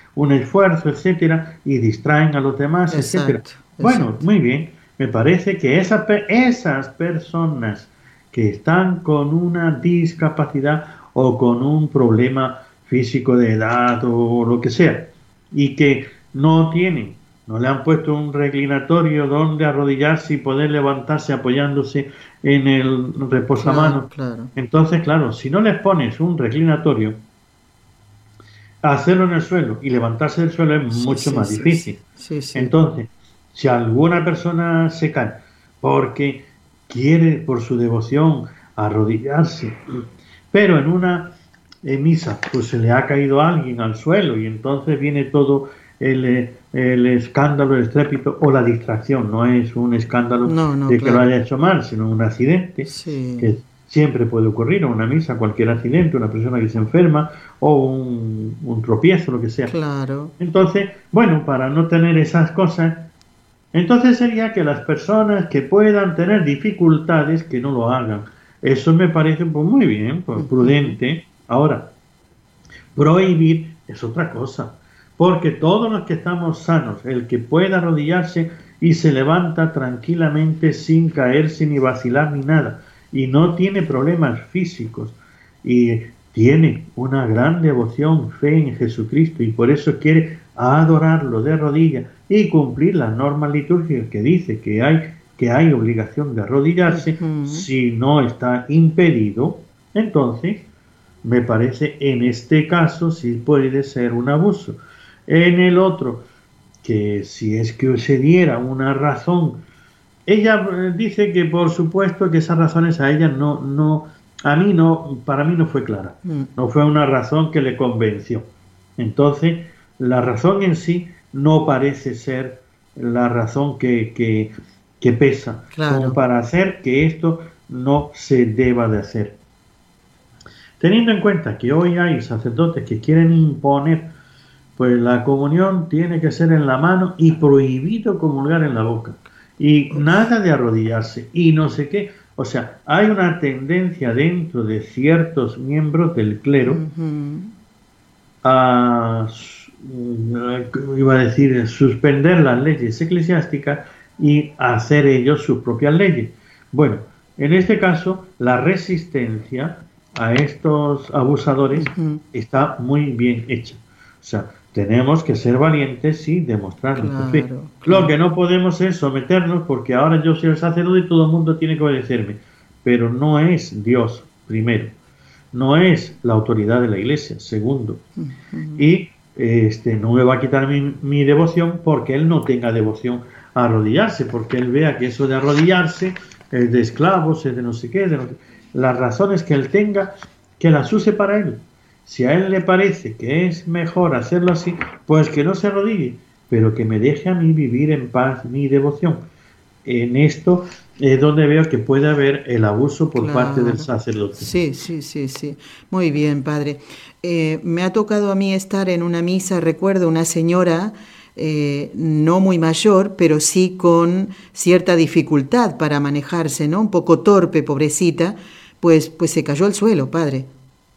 un esfuerzo, etcétera, y distraen a los demás, etcétera. Exacto, Bueno, exacto. muy bien. Me parece que esas personas que están con una discapacidad o con un problema físico de edad o lo que sea, y que no le han puesto un reclinatorio donde arrodillarse y poder levantarse apoyándose en el Claro, reposamanos. claro. Entonces, claro, si no les pones un reclinatorio, hacerlo en el suelo y levantarse del suelo es Sí, mucho sí, más sí, sí. difícil. Sí, sí. Entonces, si alguna persona se cae porque quiere por su devoción arrodillarse, pero en una misa pues se le ha caído alguien al suelo y entonces viene todo el escándalo, el estrépito o la distracción. No es un escándalo No, no, de que lo claro. haya hecho mal, sino un accidente Sí, que siempre puede ocurrir en una misa, cualquier accidente, una persona que se enferma o un tropiezo, lo que sea. claro. Entonces, bueno, para no tener esas cosas, entonces sería que las personas que puedan tener dificultades que no lo hagan. Eso me parece pues, muy bien, pues, Ujú. prudente. Ahora, prohibir es otra cosa, porque todos los que estamos sanos, el que pueda arrodillarse y se levanta tranquilamente sin caerse ni vacilar ni nada, y no tiene problemas físicos, y tiene una gran devoción, fe en Jesucristo, y por eso quiere adorarlo de rodillas y cumplir las normas litúrgicas que dice que hay obligación de arrodillarse, Ujú. si no está impedido, entonces me parece en este caso sí puede ser un abuso. En el otro, que si es que se diera una razón, ella dice que por supuesto que esas razones a ella a mí no, para mí no fue clara, Mm. no fue una razón que le convenció. Entonces, la razón en sí no parece ser la razón que pesa, como Claro. para hacer que esto no se deba de hacer. Teniendo en cuenta que hoy hay sacerdotes que quieren imponer, pues la comunión tiene que ser en la mano y prohibido comulgar en la boca. Y Uf. nada de arrodillarse y no sé qué. O sea, hay una tendencia dentro de ciertos miembros del clero Ujú. a, iba a decir, suspender las leyes eclesiásticas y hacer ellos sus propias leyes. Bueno, en este caso, la resistencia a estos abusadores Ujú. está muy bien hecha. O sea, tenemos que ser valientes y demostrar nuestra fe. Claro, Lo que claro. no podemos es someternos porque ahora yo soy el sacerdote y todo el mundo tiene que obedecerme. Pero no es Dios, primero. No es la autoridad de la iglesia, segundo. Ujú. Y no me va a quitar mi devoción porque él no tenga devoción a arrodillarse, porque él vea que eso de arrodillarse es de esclavos, es de no sé qué, de no sé. Las razones que él tenga, que las use para él. Si a él le parece que es mejor hacerlo así, pues que no se arrodille, pero que me deje a mí vivir en paz mi devoción. En esto es donde veo que puede haber el abuso por parte del Claro. sacerdote. Sí, sí, sí, sí. Muy bien, padre. Me ha tocado a mí estar en una misa, recuerdo, una señora no muy mayor, pero sí con cierta dificultad para manejarse, ¿no? Un poco torpe, pobrecita, pues se cayó al suelo, padre.